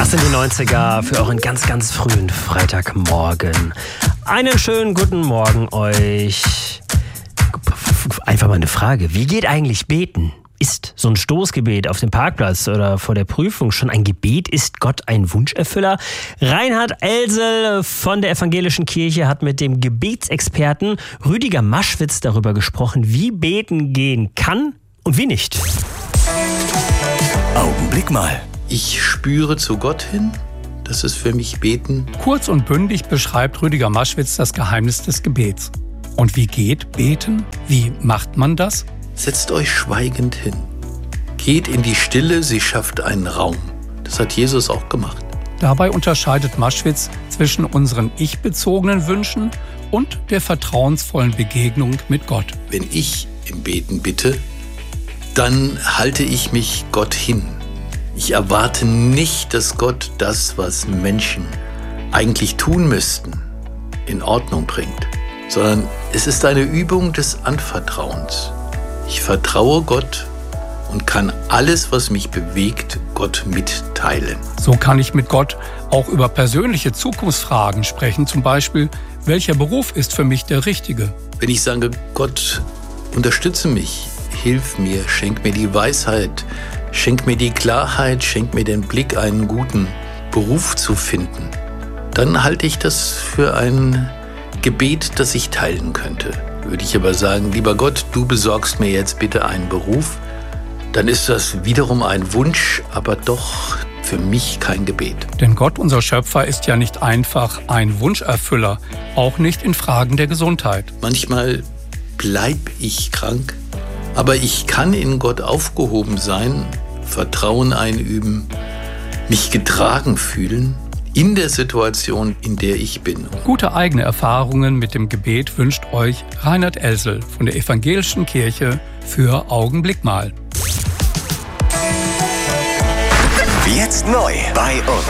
Das sind die 90er für euren ganz, ganz frühen Freitagmorgen. Einen schönen guten Morgen euch. Einfach mal eine Frage. Wie geht eigentlich beten? Ist so ein Stoßgebet auf dem Parkplatz oder vor der Prüfung schon ein Gebet? Ist Gott ein Wunscherfüller? Reinhard Elsel von der Evangelischen Kirche hat mit dem Gebetsexperten Rüdiger Maschwitz darüber gesprochen, wie beten gehen kann und wie nicht. Augenblick mal. Ich spüre zu Gott hin. Das ist für mich Beten. Kurz und bündig beschreibt Rüdiger Maschwitz das Geheimnis des Gebets. Und wie geht Beten? Wie macht man das? Setzt euch schweigend hin. Geht in die Stille, sie schafft einen Raum. Das hat Jesus auch gemacht. Dabei unterscheidet Maschwitz zwischen unseren ich-bezogenen Wünschen und der vertrauensvollen Begegnung mit Gott. Wenn ich im Beten bitte, dann halte ich mich Gott hin. Ich erwarte nicht, dass Gott das, was Menschen eigentlich tun müssten, in Ordnung bringt, sondern es ist eine Übung des Anvertrauens. Ich vertraue Gott und kann alles, was mich bewegt, Gott mitteilen. So kann ich mit Gott auch über persönliche Zukunftsfragen sprechen, zum Beispiel, welcher Beruf ist für mich der richtige? Wenn ich sage, Gott, unterstütze mich, hilf mir, schenk mir die Weisheit, schenk mir die Klarheit, schenk mir den Blick, einen guten Beruf zu finden, dann halte ich das für ein Gebet, das ich teilen könnte. Würde ich aber sagen, lieber Gott, du besorgst mir jetzt bitte einen Beruf, dann ist das wiederum ein Wunsch, aber doch für mich kein Gebet. Denn Gott, unser Schöpfer, ist ja nicht einfach ein Wunscherfüller, auch nicht in Fragen der Gesundheit. Manchmal bleibe ich krank, aber ich kann in Gott aufgehoben sein, Vertrauen einüben, mich getragen fühlen in der Situation, in der ich bin. Gute eigene Erfahrungen mit dem Gebet wünscht euch Reinhard Elsel von der Evangelischen Kirche für Augenblick mal. Jetzt neu bei uns.